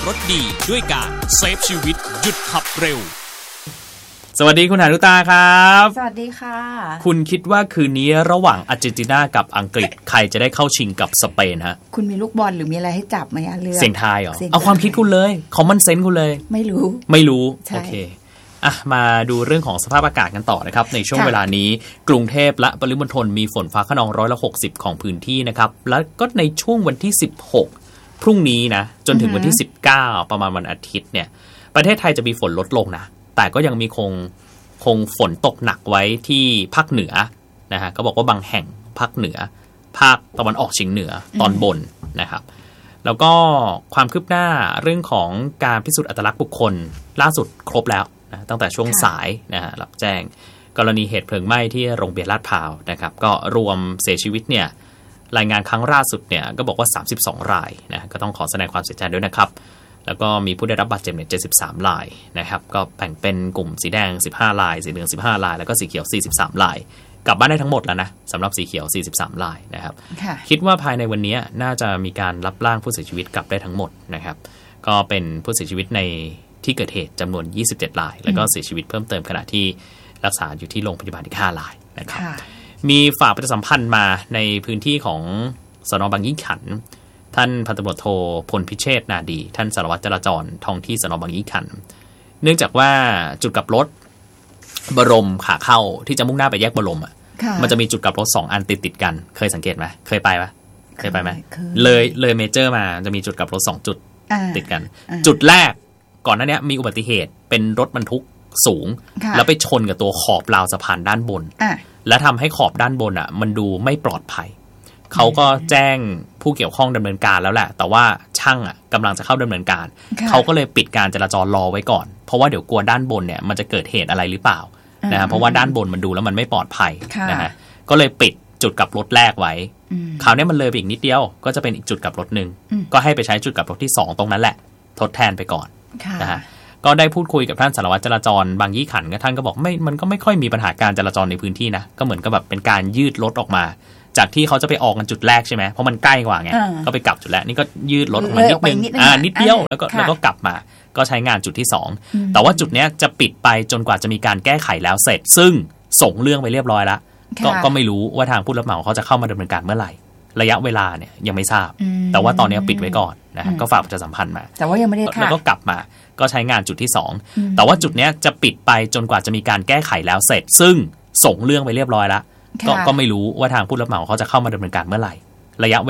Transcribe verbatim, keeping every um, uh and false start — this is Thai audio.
รถดีด้วยการเซฟชีวิตหยุดขับเร็วสวัสดีคุณหานุตาครับสวัสดีค่ะคุณคิดว่าคืนนี้ระหว่างอาร์เจนตินากับอังกฤษใครจะได้เข้าชิงกับสเปนฮะคุณมีลูกบอลหรือมีอะไรให้จับไหมอะเลือกเสียงทายเหรอเอาความคิดคุณเลยคอมมอนเซนส์คุณเลยไม่รู้ไม่รู้โอเคอ่ะมาดูเรื่องของสภาพอากาศกันต่อนะครับในช่วงเวลานี้กรุงเทพและปริมณฑลมีฝนฟ้าคะนองร้อยละหกสิบของพื้นที่นะครับแล้วก็ในช่วงวันที่สิบหกพรุ่งนี้นะจนถึงวันที่สิบเก้าประมาณวันอาทิตย์เนี่ยประเทศไทยจะมีฝนลดลงนะแต่ก็ยังมีคงคงฝนตกหนักไว้ที่ภาคเหนือนะฮะก็บอกว่าบางแห่งภาคเหนือภาคตะวันออกเฉียงเหนือตอนบนนะครับแล้วก็ความคืบหน้าเรื่องของการพิสูจน์อัตลักษณ์บุคคลล่าสุดครบแล้วนะตั้งแต่ช่วงสายนะฮะรับแจ้งกรณีเหตุเพลิงไหม้ที่โรงเบียร์ลาดพร้าวนะครับก็รวมเสียชีวิตเนี่ยรายงานครั้งล่าสุดเนี่ยก็บอกว่าสามสิบสองรายนะก็ต้องขอแสดงความเสียใจด้วยนะครับแล้วก็มีผู้ได้รับบาดเจ็บเนี่ยเจ็ดสิบสามรายนะครับก็แบ่งเป็นกลุ่มสีแดงสิบห้ารายสีเหลืองสิบห้ารายแล้วก็สีเขียวสี่สิบสามรายกลับบ้านได้ทั้งหมดแล้วนะสำหรับสีเขียวสี่สิบสามรายนะครับคิดว่าภายในวันนี้น่าจะมีการรับร่างผู้เสียชีวิตกลับได้ทั้งหมดนะครับก็เป็นผู้เสียชีวิตในที่เกิดเหตุจำนวนยี่สิบเจ็ดรายแล้วก็เสียชีวิตเพิ่มเติมขณะที่รักษาอยู่ที่โรงพยาบาลอีกห้ารายนะครับมีฝ่ายประชาสัมพันธ์มาในพื้นที่ของสน.บางยี่ขันธ์ท่านพันตำรวจโทพลพิเชษฐ์นาดีท่านสารวัตรจราจรท้องที่สน.บางยี่ขันธ์เนื่องจากว่าจุดกลับรถบรมขาเข้าที่จะมุ่งหน้าไปแยกบรมอ่ะมันจะมีจุดกลับรถสองอันติดติดกันเคยสังเกตไหมเคยไปปะเคยไปไหมเลยเลยเมเจอร์มาจะมีจุดกลับรถสองจุดติดกันจุดแรกก่อนหน้านี้มีอุบัติเหตุเป็นรถบรรทุกสูงแล้วไปชนกับตัวขอบราวสะพานด้านบนและทำให้ขอบด้านบนอ่ะมันดูไม่ปลอดภัยเขาก็แจ้งผู้เกี่ยวข้องดำเนินการแล้วแหละแต่ว่าช่างอ่ะกำลังจะเข้าดำเนินการเขาก็เลยปิดการจราจรรอไว้ก่อนเพราะว่าเดี๋ยวกลัวด้านบนเนี่ยมันจะเกิดเหตุอะไรหรือเปล่านะฮะเพราะว่าด้านบนมันดูแล้วมันไม่ปลอดภัยนะฮะก็เลยปิดจุดกลับรถแรกไว้คราวนี้มันเลยไปอีกนิดเดียวก็จะเป็นอีกจุดกลับรถนึงก็ให้ไปใช้จุดกลับรถที่สองตรงนั้นแหละทดแทนไปก่อนนะฮะก็ได้พูดคุยกับท่านสารวัตรจราจรบางยี่ขันธ์ก็ท่านก็บอกไม่มันก็ไม่ค่อยมีปัญหาการจราจรในพื้นที่นะก็เหมือนกับแบบเป็นการยืดรถออกมาจากที่เขาจะไปออกกันจุดแรกใช่ไหมเพราะมันใกล้กว่าไงก็ไปกลับจุดแรกนี่ก็ยืดรถออกมานิดนึงอ่านิดเดียวแล้วก็แล้วก็กลับมาก็ใช้งานจุดที่สองแต่ว่าจุดนี้จะปิดไปจนกว่าจะมีการแก้ไขแล้วเสร็จซึ่งส่งเรื่องไปเรียบร้อยแล้วก็ก็ไม่รู้ว่าทางผู้รับเหมาเขาจะเข้ามาดำเนินการเมื่อไหร่ระยะเวลาเนี่ยยังไม่ทราบแต่ว่าตอนนี้ปิดไว้ก่อนนะก็ฝากประชาสัมพันธ์มาแต่ว่ายังไม่ได้ค่ะแล้วก็กลับมาก็ใช้งานจุดที่สองแต่ว่าจุดนี้จะปิดไปจนกว่าจะมีการแก้ไขแล้วเสร็จซึ่งส่งเรื่องไปเรียบร้อยแล้วก็ก็ไม่รู้ว่าทางผู้รับเหมาเขาจะเข้ามาดำเนินการเมื่อไหร่ระยะ